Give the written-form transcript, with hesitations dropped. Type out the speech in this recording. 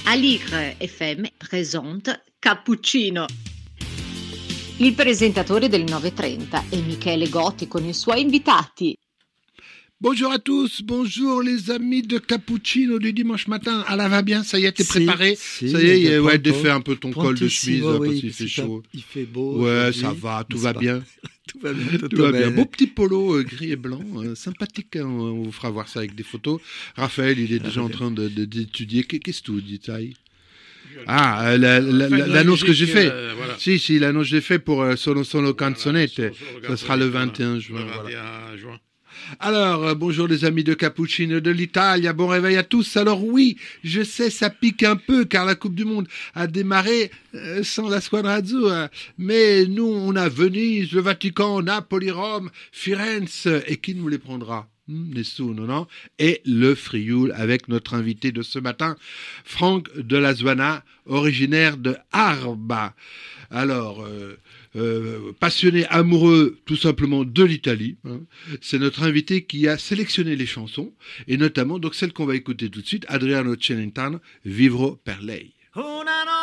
Aligre FM presenta Cappuccino. Il presentatore del 9:30 è Michele Gotti con i suoi invitati. Bonjour à tous, bonjour les amis de Cappuccino du dimanche matin. Ah là, va bien, ça y est, t'es préparé? Ça y est, ouais, défais un peu ton col de chemise parce qu'il fait chaud. Il fait beau. Ouais, ça va, tout va bien. Tout va bien. Tout va bien. Beau petit polo gris et blanc, sympathique. Hein, on vous fera voir ça avec des photos. Raphaël, il est déjà en train d'étudier. Qu'est-ce que tu dis, Taï? Ah, l'annonce que j'ai fait. Voilà. Si, l'annonce que j'ai fait pour Sono Canzonette. Ça sera le 21 juin. Voilà. Alors, bonjour les amis de Cappuccino de l'Italie, bon réveil à tous. Alors oui, je sais, ça pique un peu car la Coupe du Monde a démarré sans la squadra azzurra. Mais nous, on a Venise, le Vatican, Napoli, Rome, Firenze. Et qui nous les prendra? Nessuno, non? Et le Frioul avec notre invité de ce matin, Franck de la Zuana, originaire de Arba. Alors... passionné, amoureux tout simplement de l'Italie. Hein. C'est notre invité qui a sélectionné les chansons, et notamment donc celle qu'on va écouter tout de suite, Adriano Celentano, Vivro per lei.